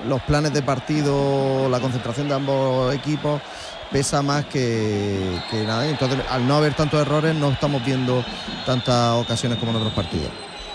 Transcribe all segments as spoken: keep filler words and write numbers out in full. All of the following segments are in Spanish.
los planes de partido, la concentración de ambos equipos pesa más que, que nada. Entonces, al no haber tantos errores, no estamos viendo tantas ocasiones como en otros partidos.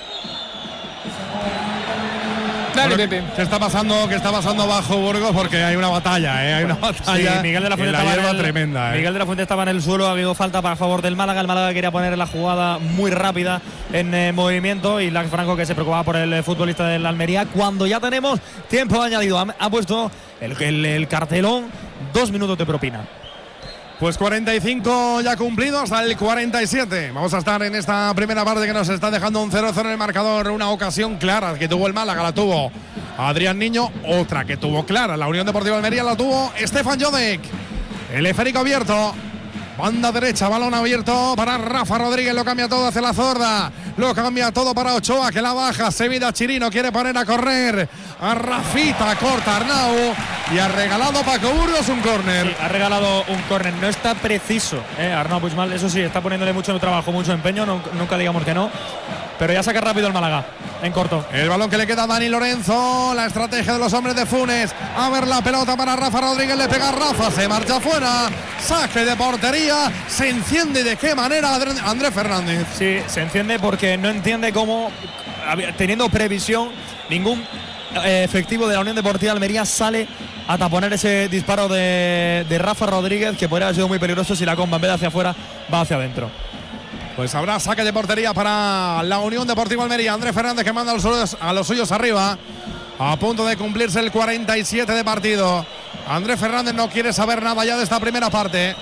Dale, bueno, Pepe. ¿Qué está pasando? ¿Qué está pasando bajo Burgos? Porque hay una batalla, ¿eh? Hay una batalla. Sí, Miguel de la Fuente en la estaba hierba en el, tremenda, ¿eh? Miguel de la Fuente estaba en el suelo, ha habido falta para favor del Málaga. El Málaga quería poner la jugada muy rápida en eh, movimiento, y Lax Franco, que se preocupaba por el eh, futbolista del Almería. Cuando ya tenemos tiempo añadido, ha, ha puesto el, el, el cartelón, dos minutos de propina. Pues cuarenta y cinco ya cumplidos hasta el cuarenta y siete. Vamos a estar en esta primera parte que nos está dejando un cero cero en el marcador. Una ocasión clara que tuvo el Málaga, la tuvo Adrián Niño. Otra que tuvo clara la Unión Deportiva Almería, la tuvo Stefan Jodek. El esférico abierto. Banda derecha, balón abierto para Rafa Rodríguez, lo cambia todo hacia la zurda, lo cambia todo para Ochoa, que la baja, se vida Chirino, quiere poner a correr a Rafita, corta Arnau y ha regalado Paco Burgos un córner. Sí, ha regalado un córner, no está preciso, eh, Arnau Puigmal, eso sí, está poniéndole mucho trabajo, mucho empeño, no, nunca digamos que no, pero ya saca rápido el Málaga, en corto. El balón que le queda a Dani Lorenzo, la estrategia de los hombres de Funes, a ver la pelota para Rafa Rodríguez, le pega a Rafa, se marcha fuera, saque de portería. Se enciende de qué manera Andrés Fernández. Sí, se enciende porque no entiende cómo, teniendo previsión, ningún eh, efectivo de la Unión Deportiva Almería sale a taponar ese disparo de, de Rafa Rodríguez, que podría haber sido muy peligroso si la comba en vez de hacia afuera va hacia adentro. Pues habrá saque de portería para la Unión Deportiva Almería. Andrés Fernández, que manda a los suyos, a los suyos arriba, a punto de cumplirse el cuarenta y siete de partido. Andrés Fernández no quiere saber nada ya de esta primera parte.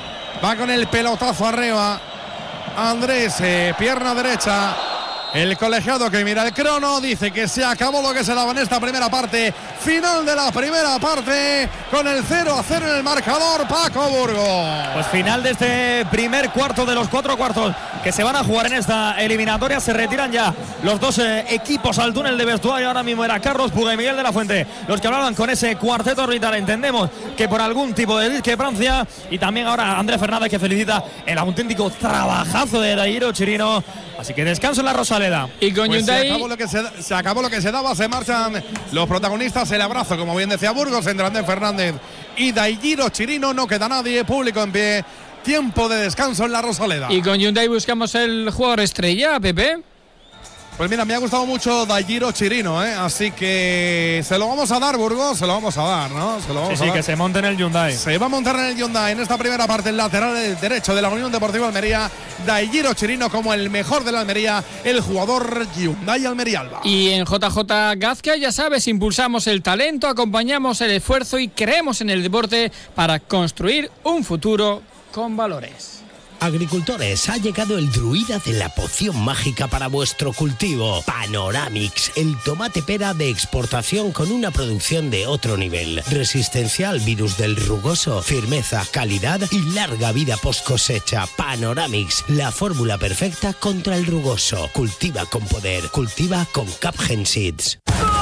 Va con el pelotazo arriba. Andrés, eh, pierna derecha. El colegiado que mira el crono dice que se acabó lo que se daba en esta primera parte. Final de la primera parte con el cero a cero en el marcador, Paco Burgos. Pues final de este primer cuarto de los cuatro cuartos que se van a jugar en esta eliminatoria. Se retiran ya los dos eh, equipos al túnel de vestuario. Ahora mismo era Carlos Puga y Miguel de la Fuente los que hablaban con ese cuarteto orbital. Entendemos que por algún tipo de discrepancia. Y también ahora Andrés Fernández, que felicita el auténtico trabajazo de Dairo Chirino. Así que descanso en la Rosaleda. Y con pues Hyundai se acabó, lo que se, se acabó lo que se daba, se marchan los protagonistas. El abrazo, como bien decía Burgos, entre Andrés Fernández y Dairo Chirino. No queda nadie, público en pie. Tiempo de descanso en la Rosaleda. Y con Hyundai buscamos el jugador estrella, Pepe. Pues mira, me ha gustado mucho Dairo Chirino, ¿eh? Así que se lo vamos a dar, Burgos, se lo vamos a dar, ¿no? Se lo vamos sí, a sí, dar. que se monte en el Hyundai. Se va a montar en el Hyundai en esta primera parte, el lateral derecho de la Unión Deportiva Almería. Dairo Chirino como el mejor de la Almería, el jugador Hyundai Almería Alba. Y en J J Gazca, ya sabes, impulsamos el talento, acompañamos el esfuerzo y creemos en el deporte para construir un futuro con valores. Agricultores, ha llegado el druida de la poción mágica para vuestro cultivo. Panoramix, el tomate pera de exportación con una producción de otro nivel. Resistencia al virus del rugoso, firmeza, calidad y larga vida post cosecha. Panoramix, la fórmula perfecta contra el rugoso. Cultiva con poder, cultiva con Capgen Seeds.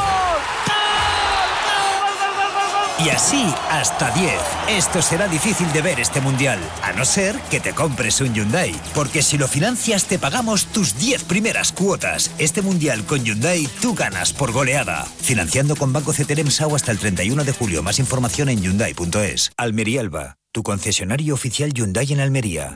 Y así hasta diez. Esto será difícil de ver este mundial, a no ser que te compres un Hyundai. Porque si lo financias te pagamos tus diez primeras cuotas. Este mundial con Hyundai tú ganas por goleada. Financiando con Banco Ceteremsau hasta el treinta y uno de julio. Más información en Hyundai punto es. Almería Alba, tu concesionario oficial Hyundai en Almería.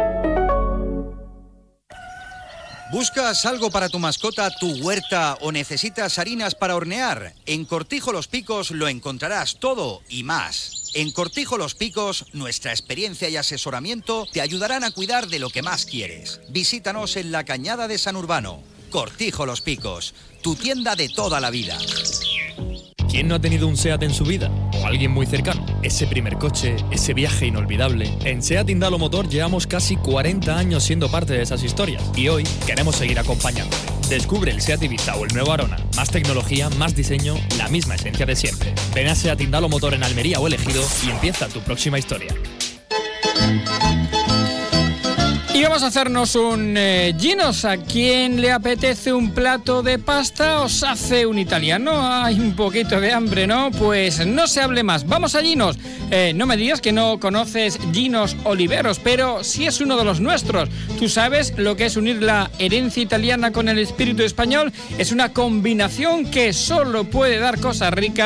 ¿Buscas algo para tu mascota, tu huerta o necesitas harinas para hornear? En Cortijo Los Picos lo encontrarás todo y más. En Cortijo Los Picos, nuestra experiencia y asesoramiento te ayudarán a cuidar de lo que más quieres. Visítanos en la Cañada de San Urbano. Cortijo Los Picos, tu tienda de toda la vida. ¿Quién no ha tenido un SEAT en su vida? O alguien muy cercano. Ese primer coche, ese viaje inolvidable. En SEAT Indalo Motor llevamos casi cuarenta años siendo parte de esas historias. Y hoy queremos seguir acompañándote. Descubre el SEAT Ibiza o el nuevo Arona. Más tecnología, más diseño, la misma esencia de siempre. Ven a SEAT Indalo Motor en Almería o El Ejido y empieza tu próxima historia. Y vamos a hacernos un eh, ginos. ¿A quién le apetece un plato de pasta? ¿Os hace un italiano? Hay un poquito de hambre, ¿no? Pues no se hable más. Vamos a Ginos. Eh, no me digas que no conoces Ginos Oliveros, pero sí es uno de los nuestros. Tú sabes lo que es unir la herencia italiana con el espíritu español. Es una combinación que solo puede dar cosas ricas.